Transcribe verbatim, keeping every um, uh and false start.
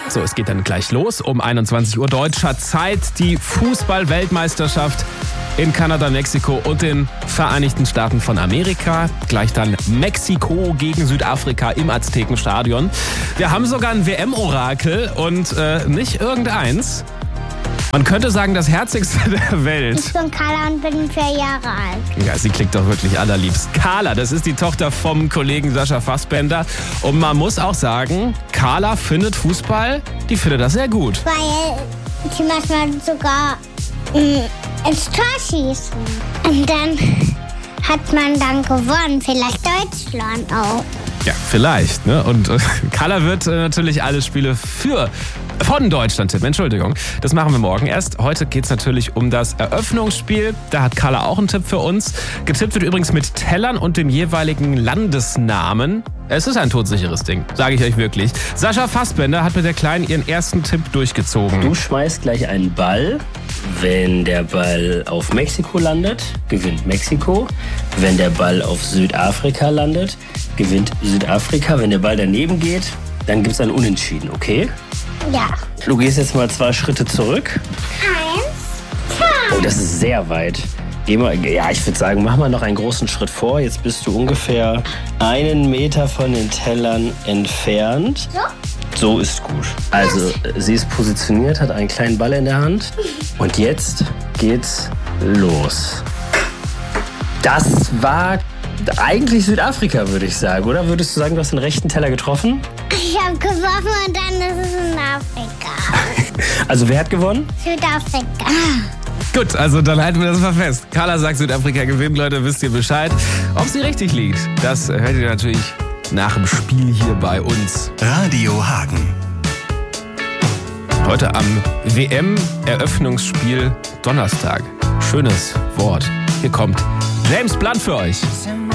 So, es geht dann gleich los um einundzwanzig Uhr deutscher Zeit. Die Fußball-Weltmeisterschaft in Kanada, Mexiko und den Vereinigten Staaten von Amerika. Gleich dann Mexiko gegen Südafrika im Aztekenstadion. Wir haben sogar ein W M-Orakel und äh, nicht irgendeins. Man könnte sagen, das herzigste der Welt. Ich bin Carla und bin vier Jahre alt. Ja, sie klingt doch wirklich allerliebst. Carla, das ist die Tochter vom Kollegen Sascha Fassbender. Und man muss auch sagen, Carla findet Fußball, die findet das sehr gut. Weil sie manchmal sogar mh, ins Tor schießen. Und dann hat man dann gewonnen. Vielleicht Deutschland auch. Ja, vielleicht. Ne? Und äh, Carla wird äh, natürlich alle Spiele für von Deutschland tippen. Entschuldigung, das machen wir morgen erst. Heute geht es natürlich um das Eröffnungsspiel. Da hat Carla auch einen Tipp für uns. Getippt wird übrigens mit Tellern und dem jeweiligen Landesnamen. Es ist ein todsicheres Ding, sage ich euch wirklich. Sascha Fassbender hat mit der Kleinen ihren ersten Tipp durchgezogen. Du schmeißt gleich einen Ball. Wenn der Ball auf Mexiko landet, gewinnt Mexiko. Wenn der Ball auf Südafrika landet, gewinnt Südafrika. Wenn der Ball daneben geht, dann gibt es ein Unentschieden, okay? Ja. Du gehst jetzt mal zwei Schritte zurück. Eins, zwei. Oh, das ist sehr weit. Geh mal, ja, ich würde sagen, mach mal noch einen großen Schritt vor. Jetzt bist du ungefähr einen Meter von den Tellern entfernt. So? So ist gut. Also, sie ist positioniert, hat einen kleinen Ball in der Hand. Und jetzt geht's los. Das war eigentlich Südafrika, würde ich sagen. Oder würdest du sagen, du hast den rechten Teller getroffen? Ich habe geworfen und dann ist es in Afrika. Also, wer hat gewonnen? Südafrika. Gut, also dann halten wir das mal fest. Carla sagt, Südafrika gewinnt, Leute, wisst ihr Bescheid. Ob sie richtig liegt, das hört ihr natürlich nach dem Spiel hier bei uns. Radio Hagen. Heute am W M-Eröffnungsspiel Donnerstag. Schönes Wort. Hier kommt James Blunt für euch.